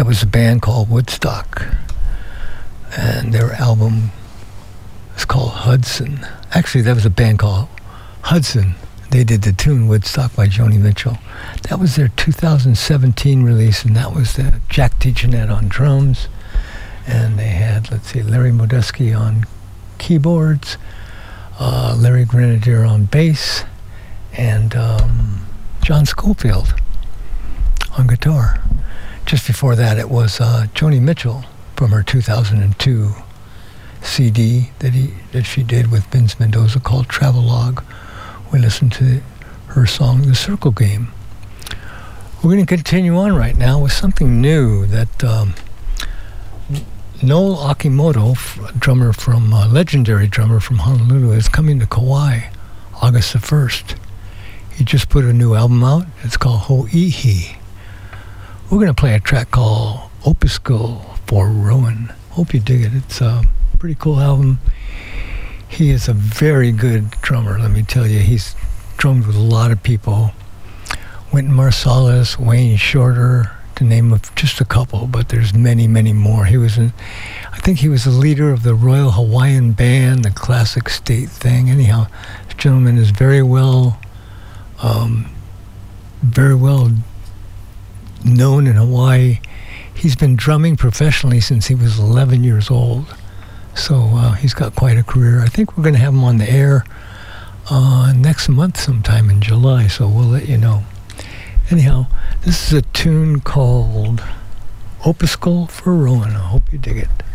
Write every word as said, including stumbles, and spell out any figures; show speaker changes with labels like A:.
A: That was a band called Woodstock, and their album is called Hudson. Actually, that was a band called Hudson. They did the tune Woodstock by Joni Mitchell. That was their two thousand seventeen release, and that was the Jack DeJohnette on drums. And they had, let's see, Larry Modeski on keyboards, uh, Larry Grenadier on bass, and um, John Schofield on guitar. Just before that, it was uh, Joni Mitchell from her two thousand two C D that he that she did with Vince Mendoza called Travelogue. We listened to her song, The Circle Game. We're going to continue on right now with something new that um, Noel Akimoto, f- drummer from, uh, legendary drummer from Honolulu, is coming to Kauai August the first. He just put a new album out. It's called Ho'ihi. We're going to play a track called Opuscule for Rowan. Hope you dig it. It's a pretty cool album. He is a very good drummer, let me tell you. He's drummed with a lot of people. Wynton Marsalis, Wayne Shorter, to name of just a couple, but there's many, many more. He was, a, I think he was the leader of the Royal Hawaiian Band, the classic state thing. Anyhow, this gentleman is very well, um, very well known in Hawaii. He's been drumming professionally since he was eleven years old. So uh, he's got quite a career. I think we're going to have him on the air uh, next month sometime in July, so we'll let you know. Anyhow, this is a tune called Opuscule for Rowan. I hope you dig it.